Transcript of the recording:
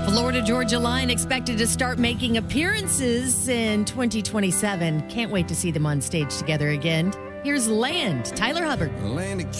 Florida Georgia Line expected to start making appearances in 2027. Can't wait to see them on stage together again. Here's Land, Tyler Hubbard. Land